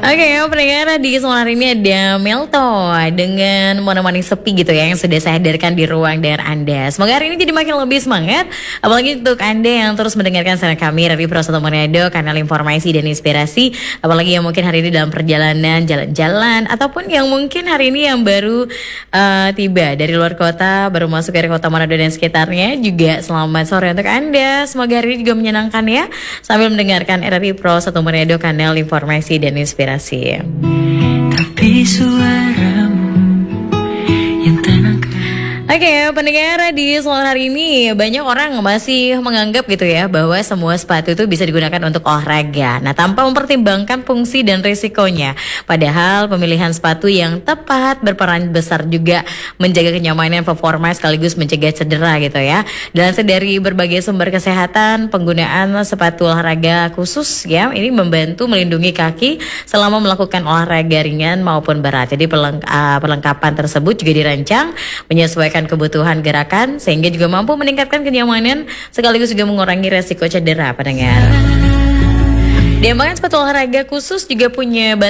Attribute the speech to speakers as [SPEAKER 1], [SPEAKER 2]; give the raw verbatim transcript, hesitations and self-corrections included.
[SPEAKER 1] Oke, pendengar di sore hari ini ada Melto dengan menemani sepi gitu ya yang sudah saya hadirkan di ruang dengar Anda. Semoga hari ini jadi makin lebih semangat, apalagi untuk Anda yang terus mendengarkan siaran kami dari Pro satu Manado, kanal informasi dan inspirasi, apalagi yang mungkin hari ini dalam perjalanan jalan-jalan ataupun yang mungkin hari ini yang baru uh, tiba dari luar kota, baru masuk dari kota Manado dan sekitarnya, juga selamat sore untuk Anda. Semoga hari ini juga menyenangkan ya sambil mendengarkan R R I Pro satu Manado, kanal informasi dan inspirasi. Tapi suaramu yang tenang. Oke, okay, pendengar di sore hari ini banyak orang masih menganggap gitu ya bahwa semua sepatu itu bisa digunakan untuk olahraga. Nah, tanpa mempertimbangkan fungsi dan risikonya. Padahal pemilihan sepatu yang tepat berperan besar juga menjaga kenyamanan performa sekaligus mencegah cedera gitu ya. Dan dari berbagai sumber kesehatan, penggunaan sepatu olahraga khusus ya, ini membantu melindungi kaki selama melakukan olahraga ringan maupun berat. Jadi peleng- uh, perlengkapan tersebut juga dirancang menyesuaikan kebutuhan gerakan sehingga juga mampu meningkatkan kenyamanan sekaligus juga mengurangi resiko cedera pendengar. Diemangkan sepatu olahraga khusus juga punya